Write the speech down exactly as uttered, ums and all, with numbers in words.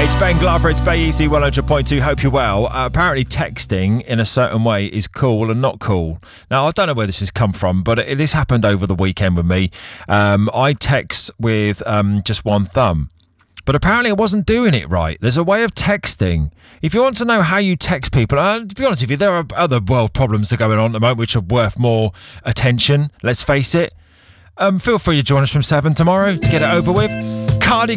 It's Ben Glover, it's Bay Easy one hundred point two. Hope you're well. Uh, apparently texting in a certain way is cool and not cool. Now, I don't know where this has come from, but it, this happened over the weekend with me. Um, I text with um, just one thumb, but apparently I wasn't doing it right. There's a way of texting. If you want to know how you text people, uh, to be honest with you, there are other world problems that are going on at the moment which are worth more attention, let's face it. Um, feel free to join us from seven tomorrow to get it over with. Cardi